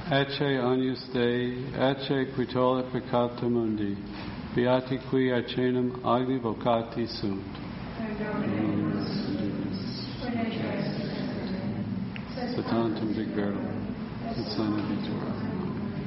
Ecce agnus Dei, ecce qui tollit peccata mundi, beati qui acenum agni vocati sunt. Satantum Dei Verbo, et sana vitura.